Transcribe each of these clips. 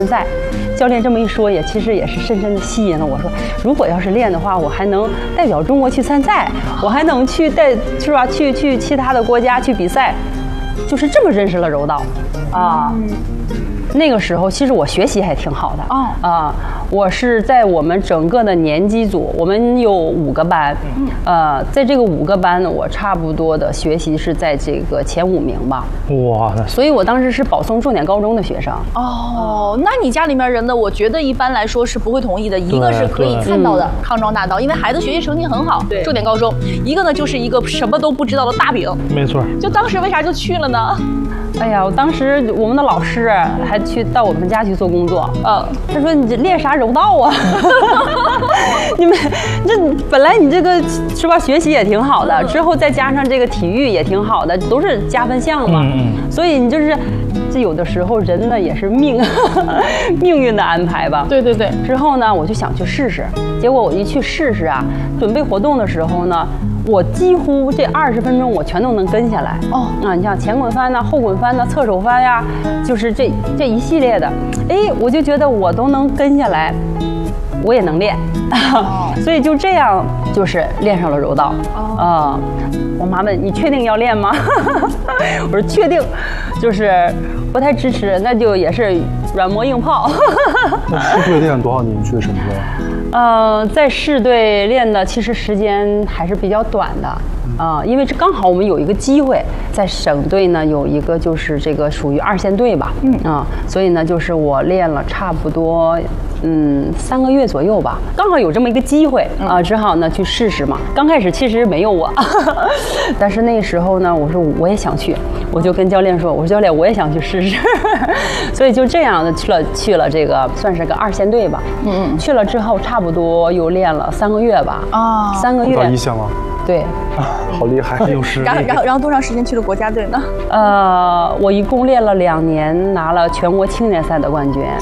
赛。教练这么一说，其实也是深深的吸引了我。说，如果要是练的话，我还能代表中国去参赛，我还能去是吧？去其他的国家去比赛，就是这么认识了柔道，啊。那个时候其实我学习还挺好的我是在我们整个的年级组，我们有5个班，在这个5个班呢，我差不多的学习是在这个前5名吧。哇！所以我当时是保送重点高中的学生。 哦，那你家里面人呢？我觉得一般来说是不会同意的。一个是可以看到的康庄大道，因为孩子学习成绩很好，重点高中；一个呢就是一个什么都不知道的大饼。 没错。就当时为啥就去了呢？ 哎呀，我当时我们的老师还到我们家去做工作，他说你这练啥柔道啊？你们这本来你这个是吧，学习也挺好的，之后再加上这个体育也挺好的，都是加分项嘛。所以你就是这有的时候人呢也是命运的安排吧。 对对对。 之后呢，我就想去试试，结果我一去试试啊，准备活动的时候呢，我几乎这20分钟我全都能跟下来。你像前滚翻呐、后滚翻呐、侧手翻呀，就是这一系列的，我就觉得我都能跟下来，我也能练，所以就这样就是练上了柔道。我妈问你确定要练吗？我说确定，就是不太支持，那就也是软磨硬泡。 那市队练多少年去的什么队？ 在市队练的其实时间还是比较短的。因为这刚好我们有一个机会，在省队呢有一个就是这个属于2线队吧，所以呢就是我练了差不多3个月左右吧，刚好有这么一个机会只好呢去试试嘛。刚开始其实没有我，但是那时候呢，我说我也想去，我就跟教练说，我说教练我也想去试试，所以就这样的去了这个算是个2线队吧。去了之后差不多又练了3个月吧。3个月。 到1线了。 对。 好厉害，有实力。 然后多长时间去了国家队呢？ 我一共练了2年，拿了全国青年赛的冠军。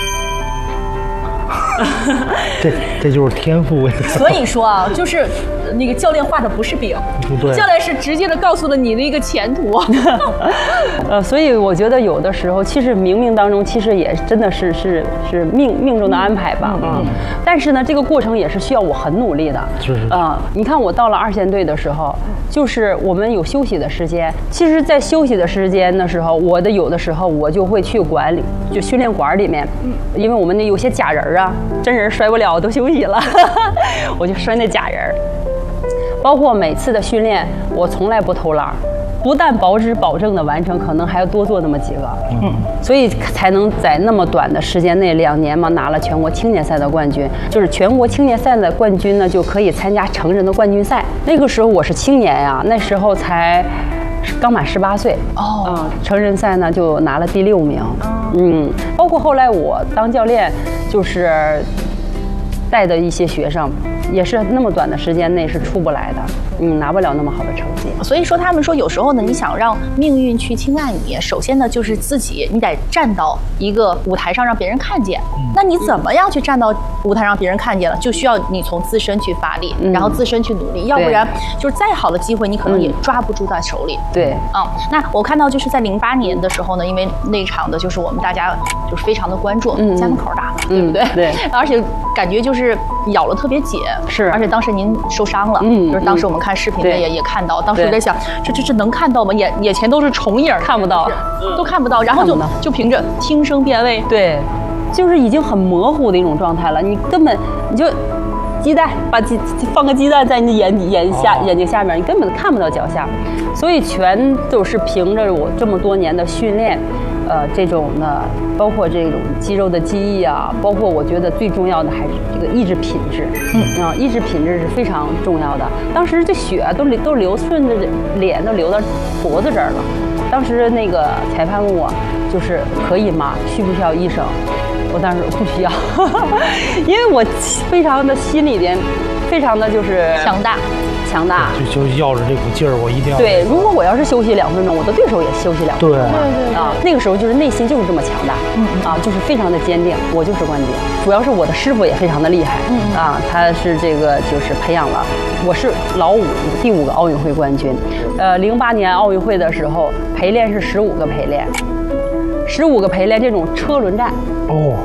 这就是天赋。 所以说啊，就是那个教练画的不是饼，教练是直接的告诉了你的一个前途。 所以我觉得有的时候其实冥冥当中其实也真的是命中的安排吧。但是呢，这个过程也是需要我很努力的。你看我到了2线队的时候，就是我们有休息的时间。其实，在休息的时间的时候，有的时候我就会去训练馆里面，因为我们那有些假人啊，真人摔不了，都休息了，我就摔那假人。包括每次的训练，我从来不偷懒，不但保证的完成，可能还要多做那么几个。所以才能在那么短的时间内2年嘛，拿了全国青年赛的冠军。就是全国青年赛的冠军呢，就可以参加成人的冠军赛。那个时候我是青年呀，那时候才刚满18岁。成人赛呢就拿了第6名。包括后来我当教练，就是带的一些学生，也是那么短的时间内是出不来的，拿不了那么好的成绩。 所以说他们说有时候呢，你想让命运去青睐你，首先呢就是自己你得站到一个舞台上让别人看见。那你怎么样去站到舞台让别人看见了？就需要你从自身去发力，然后自身去努力，要不然就是再好的机会你可能也抓不住在手里。 对， 那我看到就是在08年的时候呢，因为那场的就是我们大家就是非常的关注，家门口打的，对不对？ 对， 而且感觉就是咬了特别紧， 是， 而且当时您受伤了，就是当时我们看视频的也看到，当时我在想，这能看到吗？眼前都是重影， 看不到， 都看不到，然后就凭着听声辨位， 对，就是已经很模糊的一种状态了，你根本你就鸡蛋放个鸡蛋在你眼睛下面，你根本看不到脚下，所以全都是凭着我这么多年的训练。这种呢，包括这种肌肉的记忆啊，包括我觉得最重要的还是这个意志品质。意志品质是非常重要的。当时这血都流顺着脸都流到脖子这儿了。当时那个裁判问我，就是可以吗？需不需要医生？我当时不需要，因为我非常的心里边，非常的就是强大。 就要着这股劲儿，我一定要。 对，如果我要是休息2分钟，我的对手也休息2分钟。 对那个时候就是内心就是这么强大，就是非常的坚定，我就是冠军。主要是我的师傅也非常的厉害，他是这个就是培养了，我是老5第5个奥运会冠军。08年奥运会的时候，陪练是15个陪练。 15个陪练这种车轮战。 哦，